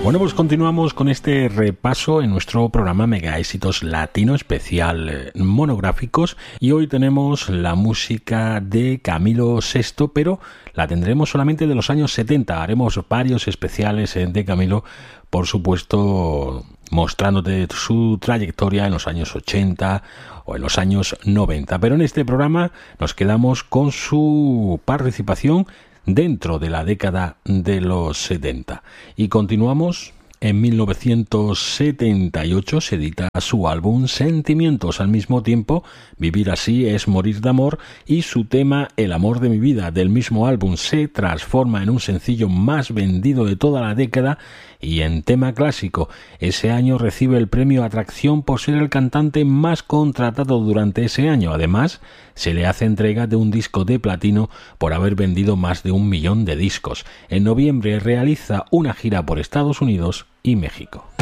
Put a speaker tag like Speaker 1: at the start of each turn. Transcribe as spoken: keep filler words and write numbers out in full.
Speaker 1: Bueno, pues continuamos con este repaso en nuestro programa Mega Éxitos Latino especial eh, monográficos, y hoy tenemos la música de Camilo Sesto, pero la tendremos solamente de los años setenta. Haremos varios especiales eh, de Camilo, por supuesto, mostrándote su trayectoria en los años ochenta o en los años noventa, pero en este programa nos quedamos con su participación dentro de la década de los setenta. Y continuamos. En mil novecientos setenta y ocho se edita su álbum Sentimientos. Al mismo tiempo, Vivir así es morir de amor, y su tema El amor de mi vida del mismo álbum se transforma en un sencillo más vendido de toda la década y en tema clásico. Ese año recibe el premio Atracción por ser el cantante más contratado durante ese año. Además, se le hace entrega de un disco de platino por haber vendido más de un millón de discos. En noviembre realiza una gira por Estados Unidos y México.